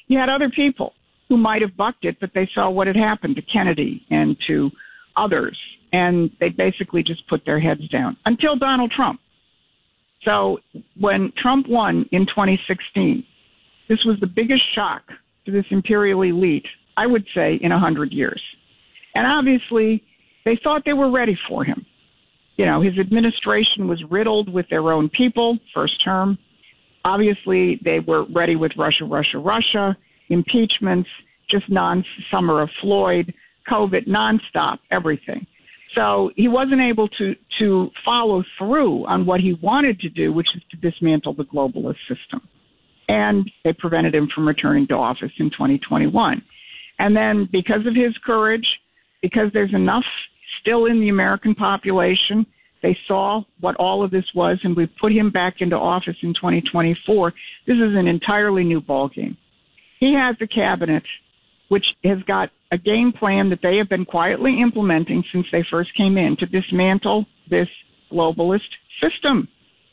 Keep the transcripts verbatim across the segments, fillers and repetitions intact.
You had other people who might have bucked it, but they saw what had happened to Kennedy and to others, and they basically just put their heads down until Donald Trump. So when Trump won in twenty sixteen, this was the biggest shock to this imperial elite, I would say, in a hundred years. And obviously, they thought they were ready for him. You know, his administration was riddled with their own people, first term. Obviously, they were ready with Russia, Russia, Russia, impeachments, just non-summer of Floyd, COVID, nonstop, everything. So he wasn't able to, to follow through on what he wanted to do, which is to dismantle the globalist system. And they prevented him from returning to office in twenty twenty-one. And then because of his courage, because there's enough still in the American population, they saw what all of this was, and we put him back into office in twenty twenty-four. This is an entirely new ballgame. He has a cabinet which has got a game plan that they have been quietly implementing since they first came in to dismantle this globalist system.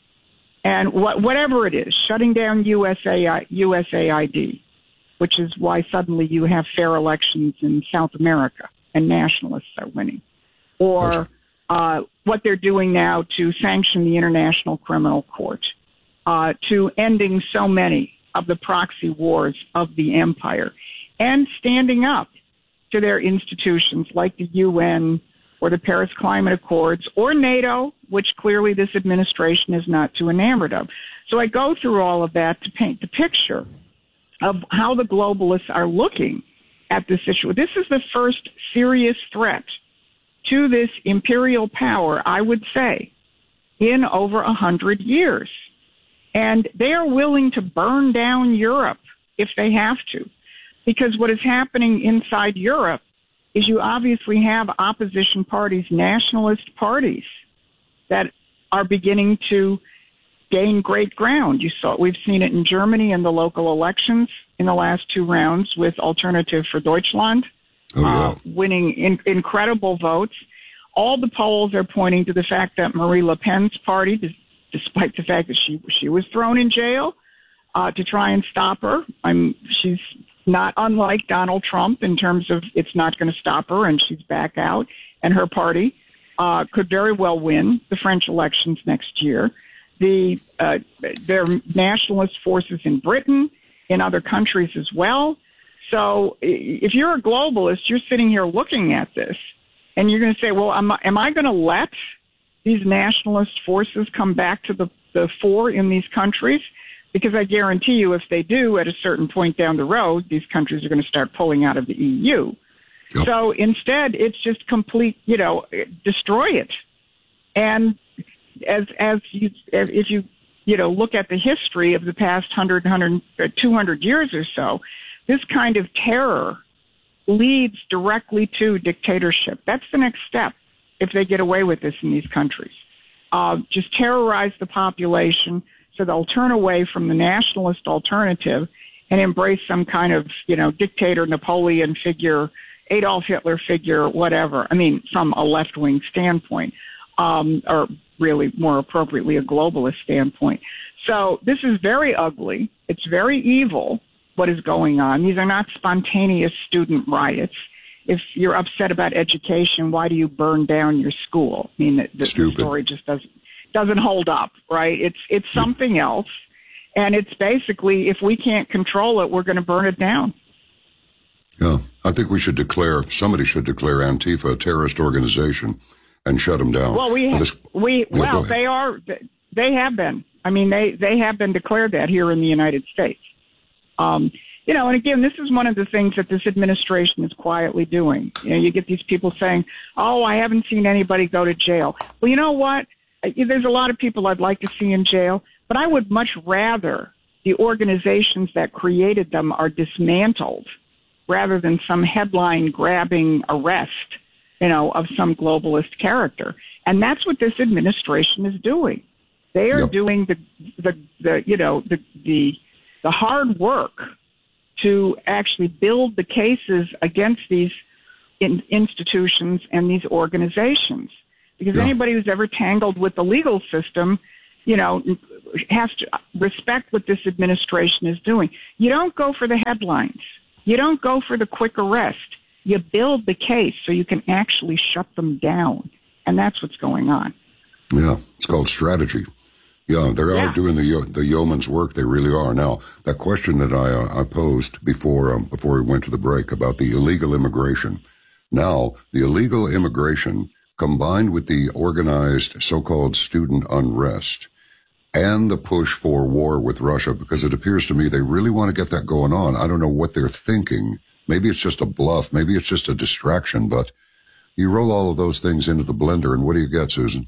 And what, whatever it is, shutting down U S A, U S A I D, which is why suddenly you have fair elections in South America and nationalists are winning. Or uh, what they're doing now to sanction the International Criminal Court, uh, to ending so many of the proxy wars of the empire, and standing up to their institutions like the U N or the Paris Climate Accords or NATO, which clearly this administration is not too enamored of. So I go through all of that to paint the picture of how the globalists are looking at this issue. This is the first serious threat to this imperial power, I would say, in over a hundred years. And they are willing to burn down Europe if they have to. Because what is happening inside Europe is you obviously have opposition parties, nationalist parties, that are beginning to gain great ground. You saw, we've seen it in Germany in the local elections in the last two rounds with Alternative for Deutschland, oh, yeah. uh, winning in, incredible votes. All the polls are pointing to the fact that Marie Le Pen's party, despite the fact that she she was thrown in jail uh, to try and stop her, I'm she's not unlike Donald Trump in terms of it's not going to stop her, and she's back out, and her party uh, could very well win the French elections next year. The uh, there are nationalist forces in Britain, in other countries as well. So if you're a globalist, you're sitting here looking at this, and you're going to say, well, am I, am I going to let these nationalist forces come back to the, the fore in these countries? Because I guarantee you, if they do, at a certain point down the road, these countries are going to start pulling out of the E U. Yep. So instead, it's just complete, you know, destroy it. And as as you, as if you, you know, look at the history of the past one hundred, one hundred, two hundred years or so, this kind of terror leads directly to dictatorship. That's the next step if they get away with this in these countries. Uh, just terrorize the population so they'll turn away from the nationalist alternative and embrace some kind of, you know, dictator, Napoleon figure, Adolf Hitler figure, whatever. I mean, from a left-wing standpoint, um, or really more appropriately, a globalist standpoint. So this is very ugly. It's very evil, what is going on. These are not spontaneous student riots. If you're upset about education, why do you burn down your school? I mean, the, the story just doesn't doesn't hold up, right? It's it's something else, and it's basically, if we can't control it, we're going to burn it down. Yeah, I think we should declare, somebody should declare Antifa a terrorist organization and shut them down. Well, we, well, this, we yeah, well, they are, they have been. I mean, they, they have been declared that here in the United States. Um, you know, and again, this is one of the things that this administration is quietly doing. You know, you get these people saying, oh, I haven't seen anybody go to jail. Well, you know what? There's a lot of people I'd like to see in jail, but I would much rather the organizations that created them are dismantled rather than some headline-grabbing arrest, you know, of some globalist character. And that's what this administration is doing. They are yep. doing the, the, the, you know, the, the, the hard work to actually build the cases against these in, institutions and these organizations. Because yeah. anybody who's ever tangled with the legal system you know, has to respect what this administration is doing. You don't go for the headlines. You don't go for the quick arrest. You build the case so you can actually shut them down. And that's what's going on. Yeah, it's called strategy. Yeah, they are yeah. doing the the yeoman's work. They really are. Now, that question that I uh, I posed before um, before we went to the break about the illegal immigration. Now, the illegal immigration combined with the organized so-called student unrest and the push for war with Russia, because it appears to me they really want to get that going on. I don't know what they're thinking. Maybe it's just a bluff. Maybe it's just a distraction. But you roll all of those things into the blender, and what do you get, Susan?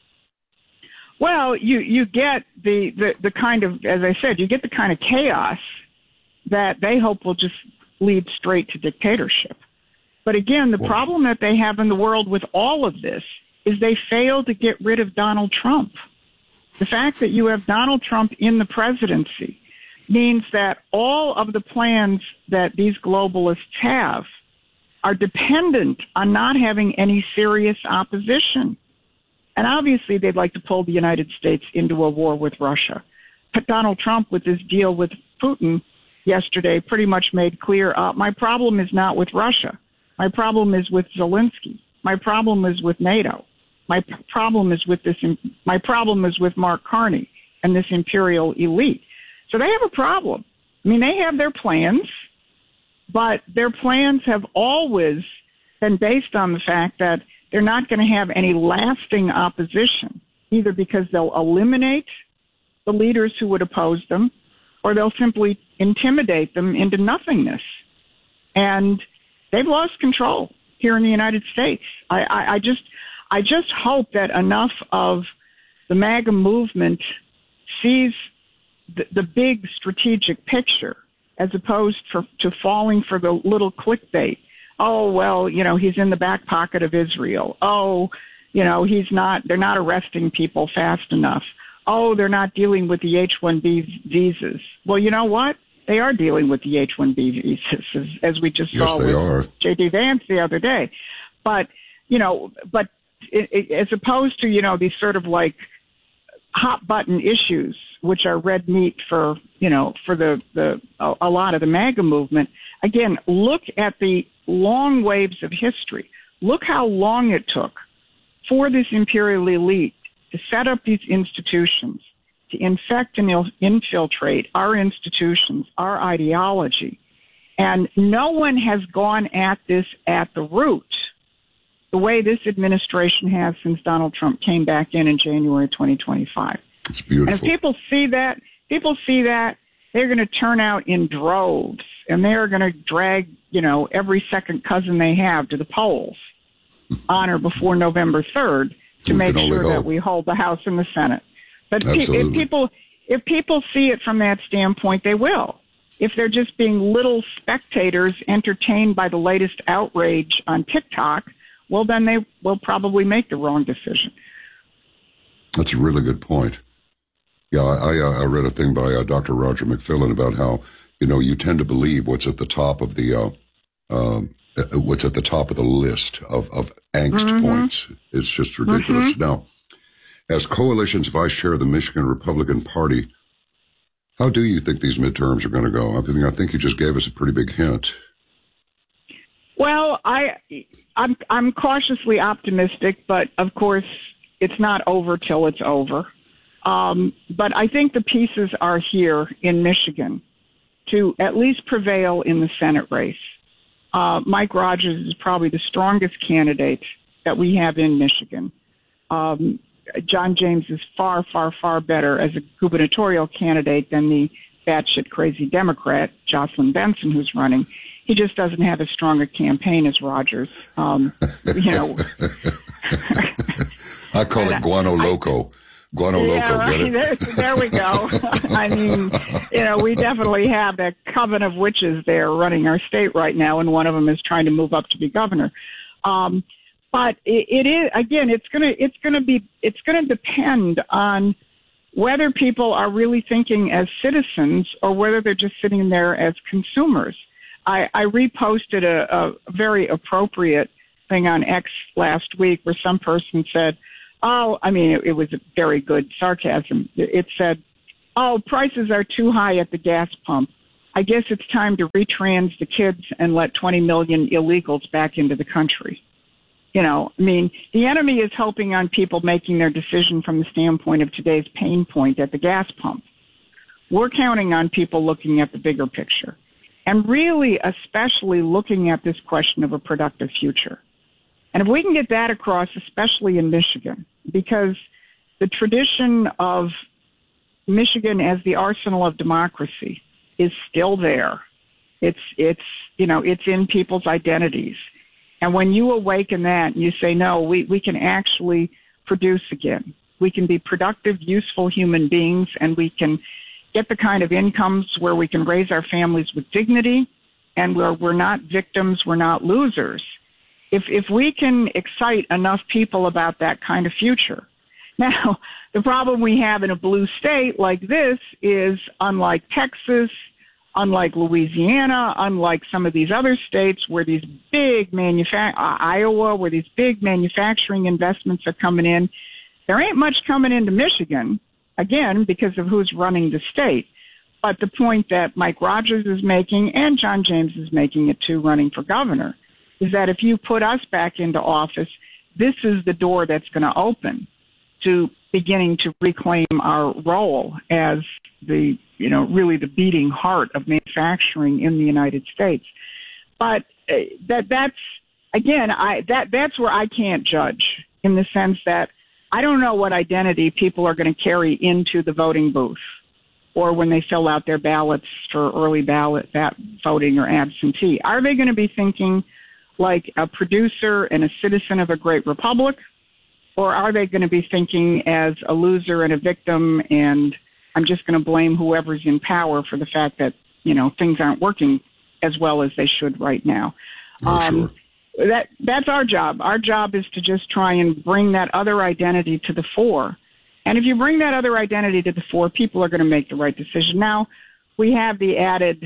Well, you, you get the, the, the kind of, as I said, you get the kind of chaos that they hope will just lead straight to dictatorship. But again, the well, problem that they have in the world with all of this is they fail to get rid of Donald Trump. The fact that you have Donald Trump in the presidency means that all of the plans that these globalists have are dependent on not having any serious opposition. And obviously, they'd like to pull the United States into a war with Russia. But Donald Trump, with his deal with Putin yesterday, pretty much made clear, uh, my problem is not with Russia. My problem is with Zelensky. My problem is with NATO. My p- problem is with this. My problem is with Mark Carney and this imperial elite. So they have a problem. I mean, they have their plans, but their plans have always been based on the fact that they're not going to have any lasting opposition, either because they'll eliminate the leaders who would oppose them, or they'll simply intimidate them into nothingness. And they've lost control here in the United States. I, I, I just, I just hope that enough of the MAGA movement sees the, the big strategic picture, as opposed for, to falling for the little clickbait. Oh, well, you know, he's in the back pocket of Israel. Oh, you know, he's not, they're not arresting people fast enough. Oh, they're not dealing with the H one B visas. Well, you know what? They are dealing with the H one B visas, as, as we just yes, saw they with are. J D Vance the other day. But, you know, but it, it, as opposed to, you know, these sort of like hot button issues, which are red meat for, you know, for the, the a, a lot of the MAGA movement. Again, look at the long waves of history. Look how long it took for this imperial elite to set up these institutions, to infect and infiltrate our institutions, our ideology. And no one has gone at this at the root the way this administration has since Donald Trump came back in in January twenty twenty-five. It's beautiful. And if people see that, people see that, they're going to turn out in droves, and they're going to drag, you know, every second cousin they have to the polls on or before November third to make sure that we hold the House and the Senate. But pe- if people if people see it from that standpoint, they will. If they're just being little spectators entertained by the latest outrage on TikTok, well, then they will probably make the wrong decision. That's a really good point. Yeah, I, I, I read a thing by uh, Doctor Roger McFillin about how, you know, you tend to believe what's at the top of the uh, uh, what's at the top of the list of, of angst mm-hmm. points. It's just ridiculous. Mm-hmm. Now, as Coalition's vice chair of the Michigan Republican Party, how do you think these midterms are going to go? I think, I think you just gave us a pretty big hint. Well, I, I'm, I'm cautiously optimistic, but of course it's not over till it's over. Um, but I think the pieces are here in Michigan to at least prevail in the Senate race. Uh, Mike Rogers is probably the strongest candidate that we have in Michigan. Um, John James is far, far, far better as a gubernatorial candidate than the batshit crazy Democrat, Jocelyn Benson, who's running. He just doesn't have as strong a campaign as Rogers. Um, you know, I call it Guano Loco. Guano yeah, Loco, get it? There, there we go. I mean, you know, we definitely have a coven of witches there running our state right now, and one of them is trying to move up to be governor. Um, but it, it is, again, it's gonna, it's gonna be, it's gonna depend on whether people are really thinking as citizens or whether they're just sitting there as consumers. I, I reposted a, a very appropriate thing on X last week where some person said, oh, I mean, it, it was a very good sarcasm. It said, oh, prices are too high at the gas pump. I guess it's time to retrans the kids and let twenty million illegals back into the country. You know, I mean, the enemy is helping on people making their decision from the standpoint of today's pain point at the gas pump. We're counting on people looking at the bigger picture and really especially looking at this question of a productive future. And if we can get that across, especially in Michigan, because the tradition of Michigan as the arsenal of democracy is still there. It's, it's, you know, it's in people's identities. And when you awaken that and you say, no, we, we can actually produce again. We can be productive, useful human beings, and we can get the kind of incomes where we can raise our families with dignity and where we're not victims, we're not losers. If, if we can excite enough people about that kind of future. Now, the problem we have in a blue state like this is, unlike Texas, unlike Louisiana, unlike some of these other states where these big manufa- uh, Iowa, where these big manufacturing investments are coming in, there ain't much coming into Michigan, again, because of who's running the state. But the point that Mike Rogers is making, and John James is making it too, running for governor, is that if you put us back into office, this is the door that's going to open to beginning to reclaim our role as the, you know, really the beating heart of manufacturing in the United States. But uh, that that's, again, I that that's where I can't judge, in the sense that I don't know what identity people are going to carry into the voting booth or when they fill out their ballots for early ballot voting or absentee. Are they going to be thinking like a producer and a citizen of a great republic? Or are they going to be thinking as a loser and a victim, and I'm just going to blame whoever's in power for the fact that, you know, things aren't working as well as they should right now? Oh, um, sure. That that's our job. Our job is to just try and bring that other identity to the fore. And if you bring that other identity to the fore, people are going to make the right decision. Now, we have the added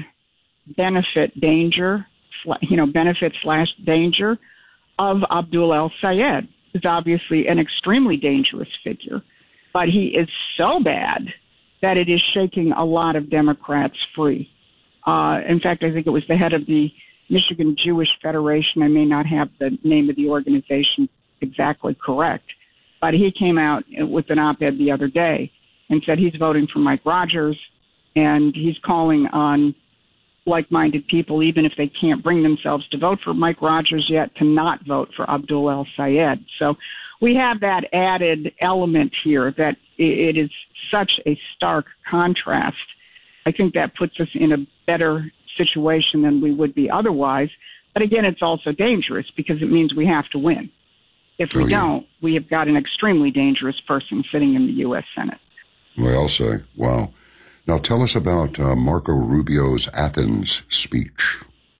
benefit danger, you know, benefit slash danger of Abdul El-Sayed. Is obviously an extremely dangerous figure, but he is so bad that it is shaking a lot of Democrats free. Uh, in fact, I think it was the head of the Michigan Jewish Federation. I may not have the name of the organization exactly correct, but he came out with an op-ed the other day and said he's voting for Mike Rogers, and he's calling on like-minded people, even if they can't bring themselves to vote for Mike Rogers yet, to not vote for Abdul El-Sayed. So we have that added element here that it is such a stark contrast. I think that puts us in a better situation than we would be otherwise. But again, it's also dangerous because it means we have to win. If we oh, yeah. don't, we have got an extremely dangerous person sitting in the U S Senate. Well, I'll say, wow. Now, tell us about uh, Marco Rubio's Athens speech.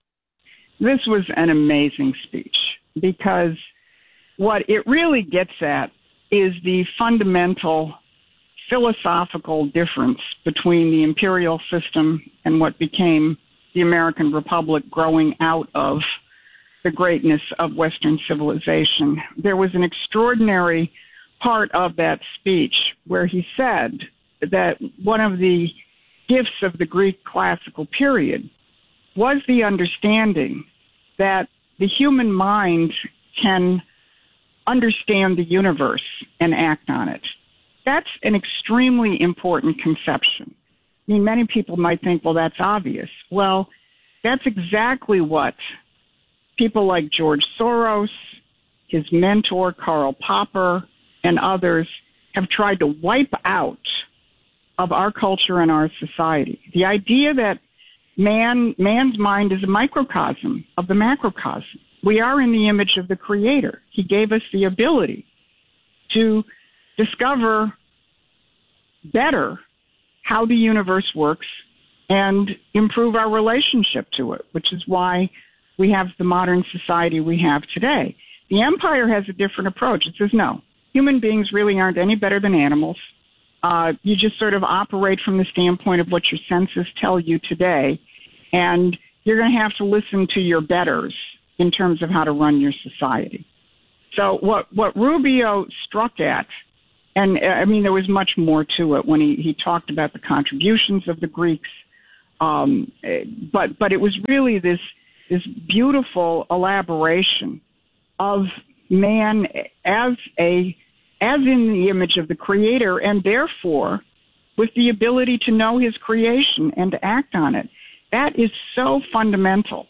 This was an amazing speech because what it really gets at is the fundamental philosophical difference between the imperial system and what became the American Republic growing out of the greatness of Western civilization. There was an extraordinary part of that speech where he said that one of the gifts of the Greek classical period was the understanding that the human mind can understand the universe and act on it. That's an extremely important conception. I mean, many people might think, well, that's obvious. Well, that's exactly what people like George Soros, his mentor, Karl Popper, and others have tried to wipe out of our culture and our society. The idea that man, man's mind is a microcosm of the macrocosm. We are in the image of the Creator. He gave us the ability to discover better how the universe works and improve our relationship to it, which is why we have the modern society we have today. The empire has a different approach. It says, no, human beings really aren't any better than animals. Uh, you just sort of operate from the standpoint of what your senses tell you today, and you're going to have to listen to your betters in terms of how to run your society. So what, what Rubio struck at, and I mean, there was much more to it when he, he talked about the contributions of the Greeks. Um, but, but it was really this, this beautiful elaboration of man as a, as in the image of the Creator, and therefore with the ability to know his creation and to act on it. That is so fundamental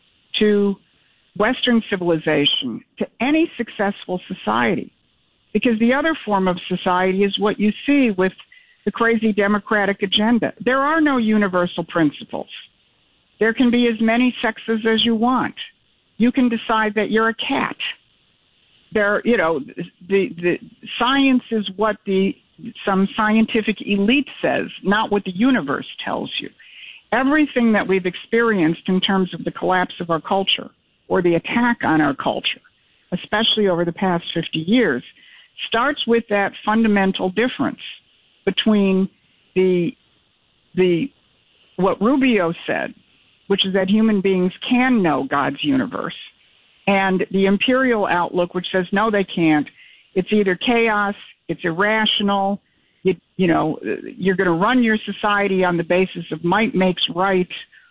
to Western civilization, to any successful society. Because the other form of society is what you see with the crazy democratic agenda. There are no universal principles. There can be as many sexes as you want. You can decide that you're a cat. There, you know, the the science is what the some scientific elite says, not what the universe tells you. Everything that we've experienced in terms of the collapse of our culture or the attack on our culture, especially over the past fifty years, starts with that fundamental difference between the the what Rubio said, which is that human beings can know God's universe, and the imperial outlook, which says no, they can't. It's either chaos, it's irrational. You, you know, you're going to run your society on the basis of might makes right,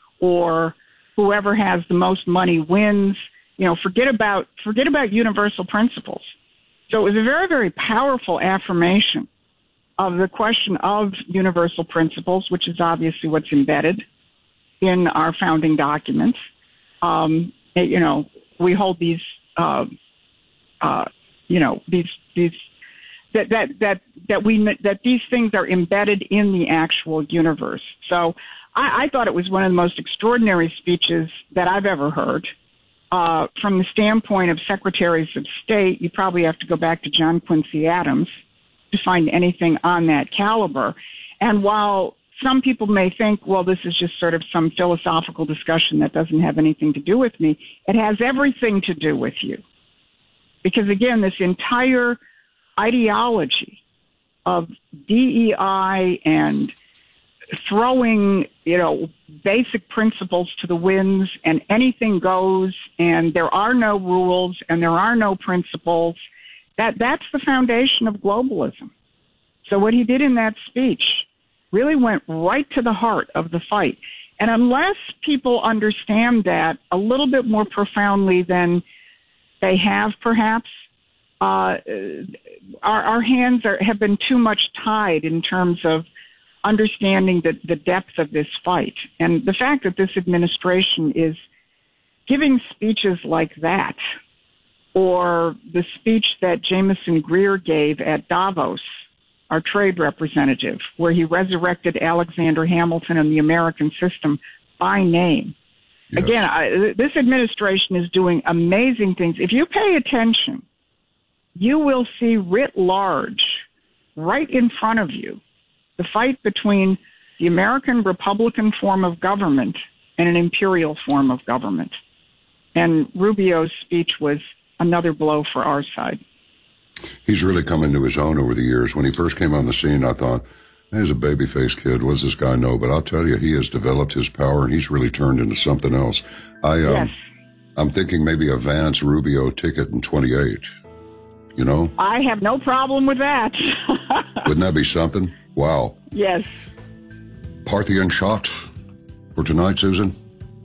or whoever has the most money wins. You know, forget about forget about universal principles. So it was a very, very powerful affirmation of the question of universal principles, which is obviously what's embedded in our founding documents. Um, you know, we hold these, uh, uh, you know, these these that that that that we that these things are embedded in the actual universe. So I, I thought it was one of the most extraordinary speeches that I've ever heard. Uh, from the standpoint of secretaries of state, you probably have to go back to John Quincy Adams to find anything on that caliber. And while some people may think, well, this is just sort of some philosophical discussion that doesn't have anything to do with me, it has everything to do with you. Because, again, this entire ideology of D E I and throwing, you know, basic principles to the winds and anything goes and there are no rules and there are no principles, that that's the foundation of globalism. So what he did in that speech really went right to the heart of the fight. And unless people understand that a little bit more profoundly than they have perhaps, uh, our, our hands are, have been too much tied in terms of understanding the, the depth of this fight. And the fact that this administration is giving speeches like that, or the speech that Jameson Greer gave at Davos, our trade representative, where he resurrected Alexander Hamilton and the American system by name. Yes. Again, I, this administration is doing amazing things. If you pay attention, you will see writ large, right in front of you, the fight between the American Republican form of government and an imperial form of government. And Rubio's speech was another blow for our side. He's really come into his own over the years. When he first came on the scene, I thought, he's a baby-faced kid. What does this guy know? But I'll tell you, he has developed his power, and he's really turned into something else. I, um, yes. I'm thinking maybe a Vance Rubio ticket in twenty-eight. You know? I have no problem with that. Wouldn't that be something? Wow. Yes. Parthian shot for tonight, Susan?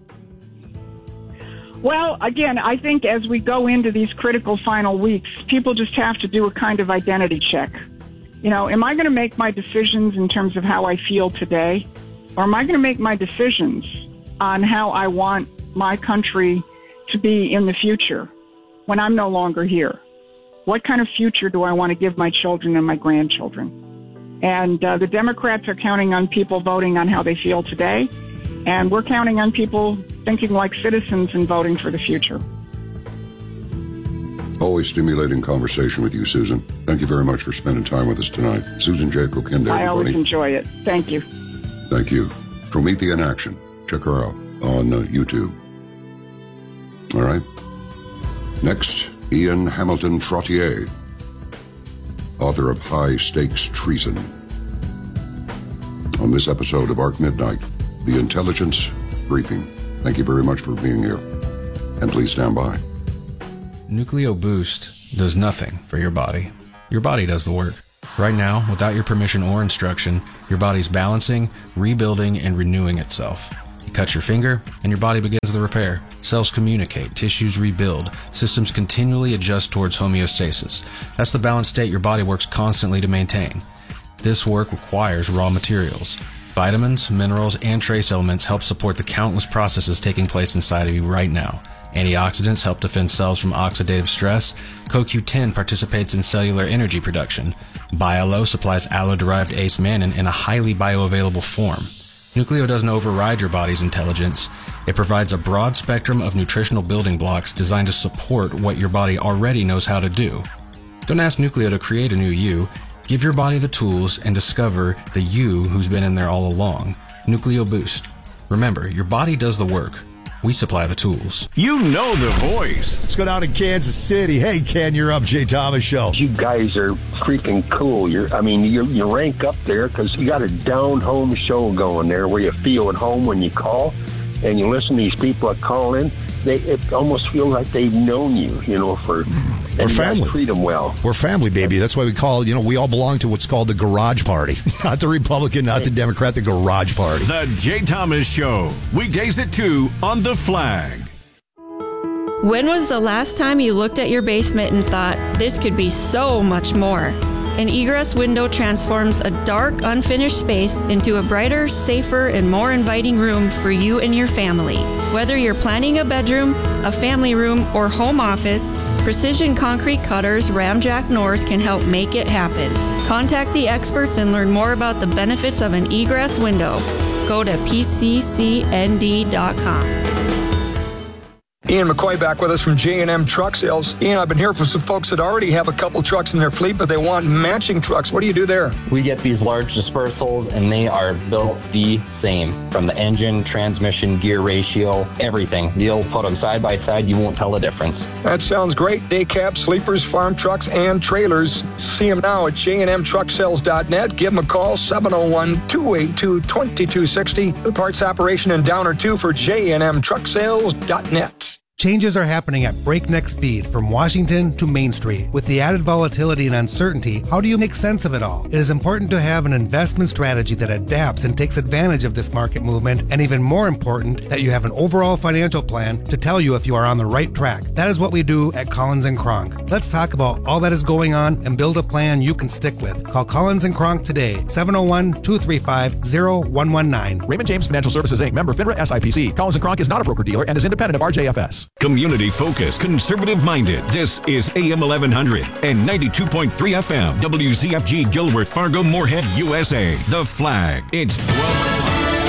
Well, again, I think as we go into these critical final weeks, people just have to do a kind of identity check. You know, am I going to make my decisions in terms of how I feel today? Or am I going to make my decisions on how I want my country to be in the future when I'm no longer here? What kind of future do I want to give my children and my grandchildren? And uh, the Democrats are counting on people voting on how they feel today, and we're counting on people thinking like citizens and voting for the future. Always stimulating conversation with you, Susan. Thank you very much for spending time with us tonight. Susan J. Kokenda, I always everybody. enjoy it. Thank you. Thank you. Promethea in Action. Check her out on uh, YouTube. All right. Next, Ian Hamilton Trottier, author of High Stakes Treason. On this episode of Arc Midnight, the Intelligence Briefing. Thank you very much for being here. And please stand by. Nucleo Boost does nothing for your body. Your body does the work. Right now, without your permission or instruction, your body's balancing, rebuilding, and renewing itself. You cut your finger, and your body begins the repair. Cells communicate, tissues rebuild, systems continually adjust towards homeostasis. That's the balanced state your body works constantly to maintain. This work requires raw materials. Vitamins, minerals, and trace elements help support the countless processes taking place inside of you right now. Antioxidants help defend cells from oxidative stress. C O Q ten participates in cellular energy production. BioLo supplies aloe-derived ace mannan in a highly bioavailable form. Nucleo doesn't override your body's intelligence. It provides a broad spectrum of nutritional building blocks designed to support what your body already knows how to do. Don't ask Nucleo to create a new you. Give your body the tools and discover the you who's been in there all along. Nucleo Boost. Remember, your body does the work. We supply the tools. You know the voice. Let's go down to Kansas City. Hey, Ken, you're up. Jay Thomas Show. You guys are freaking cool. You're, I mean, you you rank up there because you got a down-home show going there where you feel at home when you call and you listen to these people that call in. They it almost feels like they've known you, you know, for... We're and family. You guys treat them well. We're family, baby. That's why we call, you know, we all belong to what's called the Garage Party. Not the Republican, not the Democrat, the Garage Party. The Jay Thomas Show. Weekdays at two on The Flag. When was the last time you looked at your basement and thought, this could be so much more? An egress window transforms a dark, unfinished space into a brighter, safer, and more inviting room for you and your family. Whether you're planning a bedroom, a family room, or home office, Precision Concrete Cutters Ramjack North can help make it happen. Contact the experts and learn more about the benefits of an egress window. Go to P C C N D dot com. Ian McCoy back with us from J and M Truck Sales. Ian, I've been hearing from some folks that already have a couple trucks in their fleet, but they want matching trucks. What do you do there? We get these large dispersals, and they are built the same. From the engine, transmission, gear ratio, everything. You'll put them side by side, you won't tell the difference. That sounds great. Day cabs, sleepers, farm trucks, and trailers. See them now at J and M truck sales dot net. Give them a call, seven oh one, two eight two, two two six oh. The parts operation in Downer two for J and M truck sales dot net. Changes are happening at breakneck speed from Washington to Main Street. With the added volatility and uncertainty, how do you make sense of it all? It is important to have an investment strategy that adapts and takes advantage of this market movement, and even more important, that you have an overall financial plan to tell you if you are on the right track. That is what we do at Collins and Kronk. Let's talk about all that is going on and build a plan you can stick with. Call Collins and Kronk today, seven oh one, two three five, oh one one nine. Raymond James Financial Services, Incorporated, member FINRA S I P C. Collins and Kronk is not a broker-dealer and is independent of R J F S. Community-focused, conservative-minded. This is A M eleven hundred and ninety-two point three F M. W Z F G, Gilworth, Fargo, Moorhead, U S A. The Flag. It's twelve.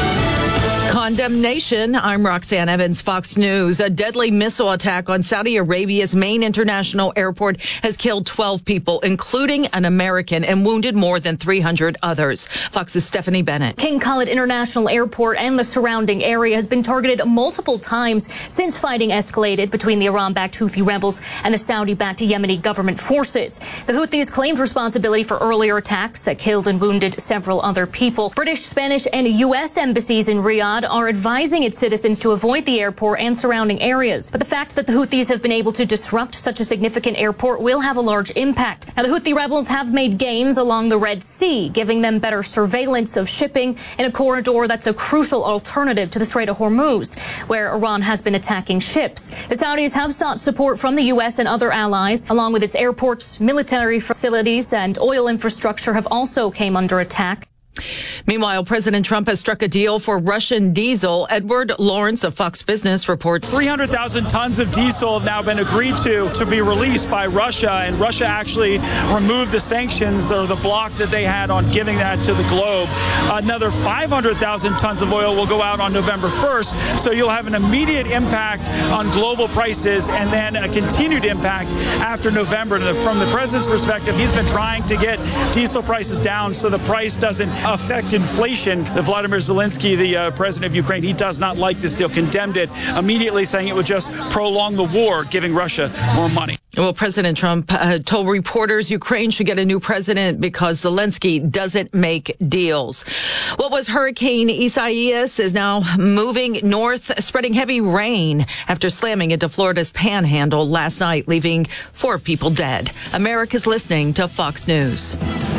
Condemnation. I'm Roxanne Evans, Fox News. A deadly missile attack on Saudi Arabia's main international airport has killed twelve people, including an American, and wounded more than three hundred others. Fox's Stephanie Bennett. King Khalid International Airport and the surrounding area has been targeted multiple times since fighting escalated between the Iran-backed Houthi rebels and the Saudi-backed Yemeni government forces. The Houthis claimed responsibility for earlier attacks that killed and wounded several other people. British, Spanish, and U S embassies in Riyadh are advising its citizens to avoid the airport and surrounding areas. But the fact that the Houthis have been able to disrupt such a significant airport will have a large impact. Now, the Houthi rebels have made gains along the Red Sea, giving them better surveillance of shipping in a corridor that's a crucial alternative to the Strait of Hormuz, where Iran has been attacking ships. The Saudis have sought support from the U S and other allies, along with its airports, military facilities, and oil infrastructure have also came under attack. Meanwhile, President Trump has struck a deal for Russian diesel. Edward Lawrence of Fox Business reports three hundred thousand tons of diesel have now been agreed to to be released by Russia, and Russia actually removed the sanctions or the block that they had on giving that to the globe. Another five hundred thousand tons of oil will go out on November first, so you'll have an immediate impact on global prices and then a continued impact after November. From the president's perspective, he's been trying to get diesel prices down so the price doesn't affect inflation. The Vladimir Zelensky, the uh, president of Ukraine, he does not like this deal, condemned it immediately, saying it would just prolong the war, giving Russia more money. Well, President Trump uh, told reporters Ukraine should get a new president because Zelensky doesn't make deals. What was Hurricane Isaias is now moving north, spreading heavy rain after slamming into Florida's panhandle last night, leaving four people dead. America's listening to Fox News.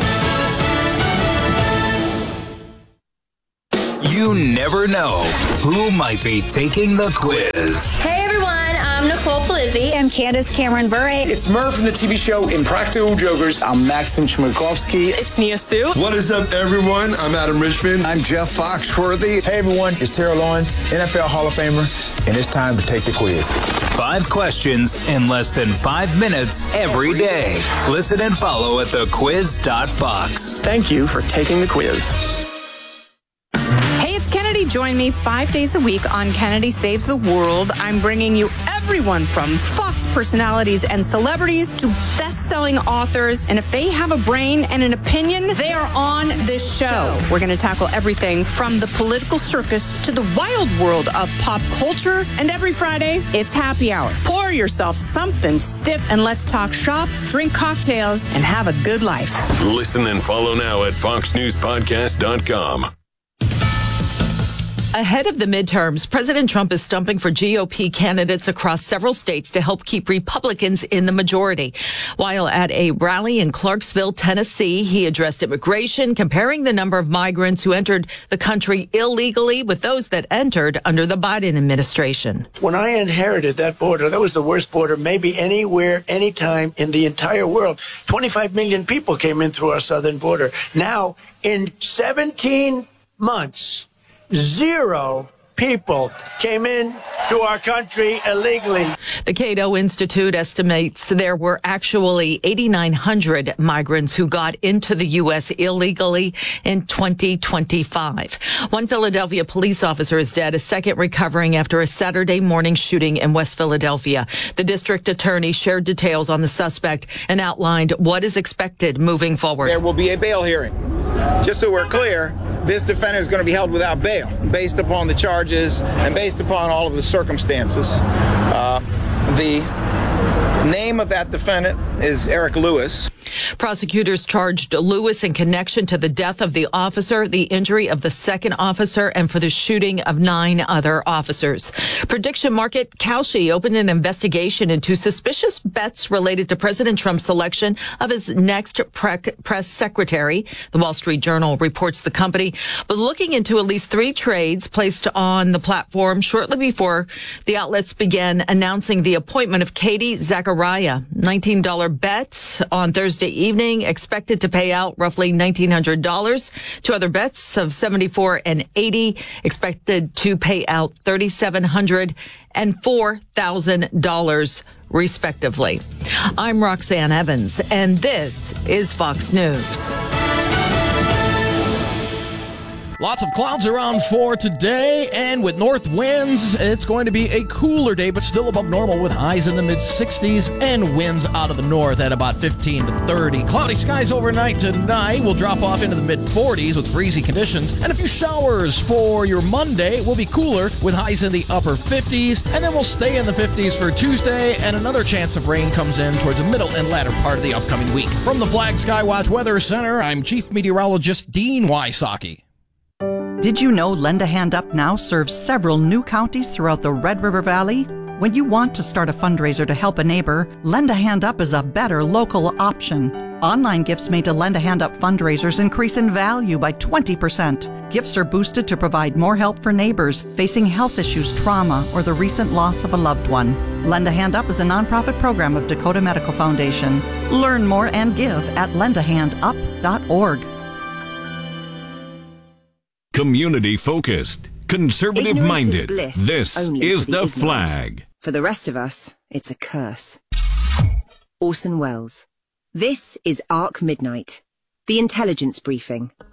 You never know who might be taking the quiz. Hey everyone, I'm Nicole Palizzi. I'm Candace Cameron Bure. It's Murph from the T V show Impractical Jokers. I'm Maxim Chmerkovsky. It's Nia Sue. What is up, everyone? I'm Adam Richmond. I'm Jeff Foxworthy. Hey everyone, it's Terrell Lawrence, N F L Hall of Famer, and it's time to take the quiz. Five questions in less than five minutes every day. Listen and follow at the quiz dot fox. Thank you for taking the quiz. Hey, it's Kennedy. Join me five days a week on Kennedy Saves the World. I'm bringing you everyone from Fox personalities and celebrities to best-selling authors. And if they have a brain and an opinion, they are on this show. We're going to tackle everything from the political circus to the wild world of pop culture. And every Friday, it's happy hour. Pour yourself something stiff and let's talk shop, drink cocktails, and have a good life. Listen and follow now at fox news podcast dot com. Ahead of the midterms, President Trump is stumping for G O P candidates across several states to help keep Republicans in the majority. While at a rally in Clarksville, Tennessee, he addressed immigration, comparing the number of migrants who entered the country illegally with those that entered under the Biden administration. When I inherited that border, that was the worst border maybe anywhere, anytime in the entire world. twenty-five million people came in through our southern border. Now, in seventeen months, zero people came in to our country illegally. The Cato Institute estimates there were actually eighty-nine hundred migrants who got into the U S illegally in twenty twenty-five. One Philadelphia police officer is dead, a second recovering after a Saturday morning shooting in West Philadelphia. The district attorney shared details on the suspect and outlined what is expected moving forward. There will be a bail hearing. Just so we're clear, this defendant is going to be held without bail based upon the charges and based upon all of the circumstances. Uh, the name of that defendant is Eric Lewis. Prosecutors charged Lewis in connection to the death of the officer, the injury of the second officer, and for the shooting of nine other officers. Prediction market Kalshi opened an investigation into suspicious bets related to President Trump's selection of his next pre- press secretary. The Wall Street Journal reports the company was looking into at least three trades placed on the platform shortly before the outlets began announcing the appointment of Katie Zachariah. nineteen dollars bet on Thursday evening, expected to pay out roughly nineteen hundred dollars. Two other bets of seventy-four dollars and eighty dollars expected to pay out three thousand seven hundred dollars and four thousand dollars respectively. I'm Roxanne Evans, and this is Fox News. Lots of clouds around for today, and with north winds, it's going to be a cooler day, but still above normal with highs in the mid sixties and winds out of the north at about fifteen to thirty. Cloudy skies overnight tonight will drop off into the mid forties with breezy conditions, and a few showers for your Monday. Will be cooler with highs in the upper fifties, and then we'll stay in the fifties for Tuesday, and another chance of rain comes in towards the middle and latter part of the upcoming week. From the Flag Skywatch Weather Center, I'm Chief Meteorologist Dean Wysocki. Did you know Lend a Hand Up now serves several new counties throughout the Red River Valley? When you want to start a fundraiser to help a neighbor, Lend a Hand Up is a better local option. Online gifts made to Lend a Hand Up fundraisers increase in value by twenty percent. Gifts are boosted to provide more help for neighbors facing health issues, trauma, or the recent loss of a loved one. Lend a Hand Up is a nonprofit program of Dakota Medical Foundation. Learn more and give at lend a hand up dot org. Community focused, conservative minded. Is this is the, the Flag. For the rest of us, it's a curse. Orson Welles. This is Arc Midnight, the intelligence briefing.